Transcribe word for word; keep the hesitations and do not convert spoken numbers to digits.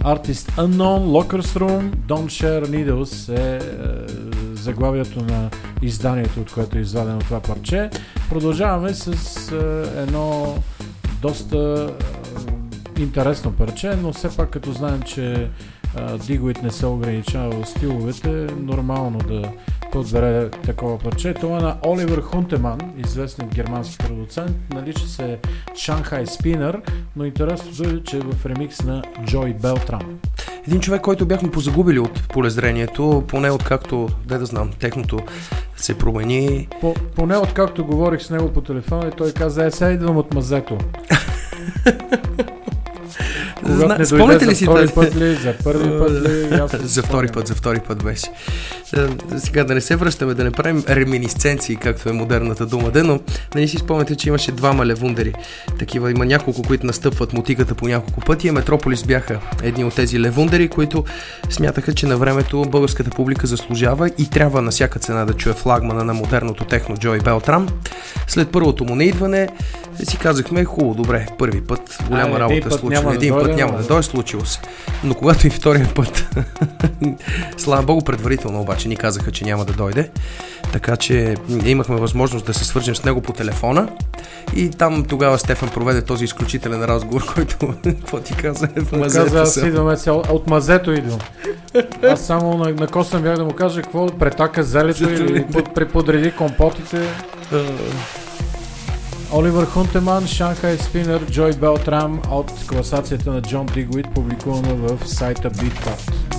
Artist Unknown, Lockers Room, Don't Share Needles е, е заглавието на изданието, от което е извадено това парче. Продължаваме с е, едно доста е, интересно парче, но все пак като знаем, че Digweed не се ограничава в стиловете, нормално да подбере такова парче. Това е на Оливер Хунтеман, известен германски продуцент, нарича се Shanghai Spinner, но интересното е, че е в ремикс на Джой Белтрам. Един човек, който бяхме позагубили от полезрението, поне откакто, де да знам, техното се промени. По, поне откакто говорих с него по телефона и той каза, е, сега идвам от мазето. Зна... Спомняте ли си за втори път ли, за първи път ли? За втори път, за втори път беше. Сега да не се връщаме, да не правим реминисценции, както е модерната дума, де, но да не си спомняте, че имаше двама левундери. Такива има няколко, които настъпват мотиката по няколко пъти. Метрополис бяха едни от тези левундери, които смятаха, че на времето българската публика заслужава и трябва на всяка цена да чуе флагмана на модерното техно Джой Белтрам. След първото му неидване си казахме, хубаво, добре, първи път, голяма а, работа случва. Един път няма да дойде, случило се. Но когато и втория път, слава богу, предварително обаче ни казаха, че няма да дойде. Така че имахме възможност да се свържем с него по телефона и там тогава Стефан проведе този изключителен разговор, който, какво ти каза? В мазето каза, аз идвам, от мазето идвам. Аз само на, на косъм бях да му кажа какво претака зелето или преподреди компотите. Оливер Хунтеман, Shanghai Spinner, Джой Белтрам от класацията на Джон Дигуид, публикувана в сайта Beatport.